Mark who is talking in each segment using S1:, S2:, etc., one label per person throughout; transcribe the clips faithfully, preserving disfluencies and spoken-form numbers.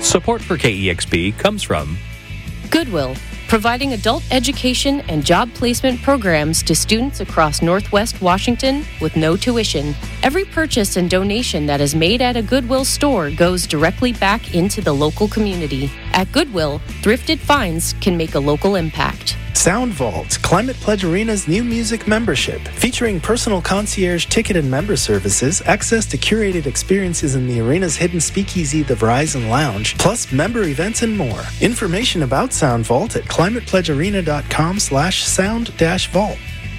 S1: Support for K E X P comes from
S2: Goodwill, providing adult education and job placement programs to students across Northwest Washington with no tuition. Every purchase and donation that is made at a Goodwill store goes directly back into the local community. At Goodwill, thrifted finds can make a local impact.
S3: Sound Vault, Climate Pledge Arena's new music membership, featuring personal concierge ticket and member services, access to curated experiences in the arena's hidden speakeasy, the Verizon Lounge, plus member events and more. Information about Sound Vault at climatepledgearena.com slash sound dash vault.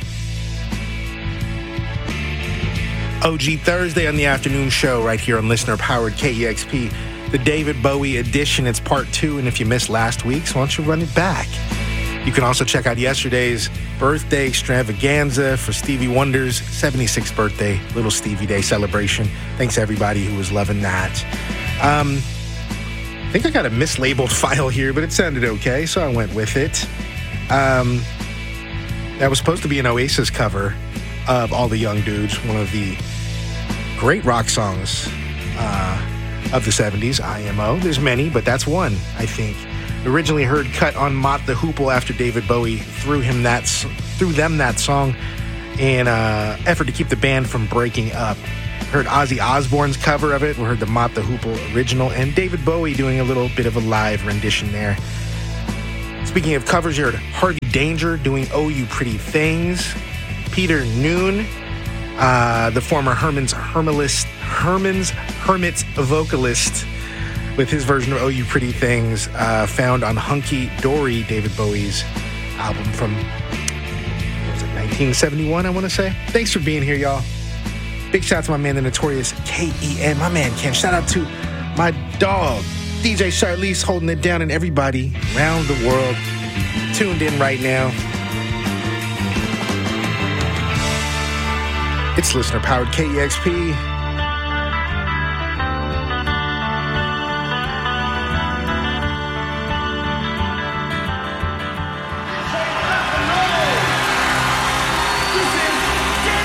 S4: O G Thursday on the afternoon show right here on listener-powered K E X P. The David Bowie edition, it's part two, and if you missed last week's, why don't you run it back? You can also check out yesterday's birthday extravaganza for Stevie Wonder's seventy-sixth birthday, Little Stevie Day celebration. Thanks to everybody who was loving that. Um, I think I got a mislabeled file here, but it sounded okay, so I went with it. Um, that was supposed to be an Oasis cover of All the Young Dudes, one of the great rock songs uh, of the seventies, I M O. There's many, but that's one, I think. Originally heard cut on Mott the Hoople after David Bowie threw him that threw them that song in an effort to keep the band from breaking up. Heard Ozzy Osbourne's cover of it. We heard the Mott the Hoople original, and David Bowie doing a little bit of a live rendition there. Speaking of covers, you heard Harvey Danger doing Oh You Pretty Things. Peter Noon, uh, the former Herman's Hermelist, Herman's Hermits vocalist, with his version of Oh You Pretty Things, uh, found on Hunky Dory, David Bowie's album from, what was it, nineteen seventy-one, I want to say. Thanks for being here, y'all. Big shout out to my man, the notorious K E N, my man Ken. Shout out to my dog, D J Charlize, holding it down, and everybody around the world tuned in right now. It's listener-powered K E X P.